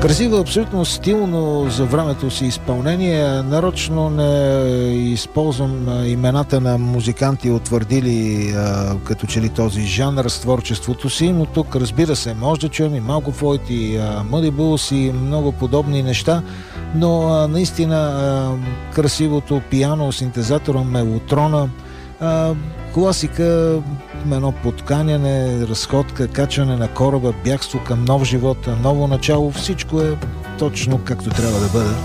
Красиво, абсолютно стилно за времето си изпълнение. Нарочно не използвам имената на музиканти, утвърдили като че ли този жанр с творчеството си, но тук, разбира се, може да чуем и Малко Флойд, и Мъди Булс и много подобни неща, но наистина красивото пиано, синтезатора, мелотрона, класика, едно подканяне, разходка, качване на кораба, бягство към нов живот, ново начало, всичко е точно както трябва да бъде.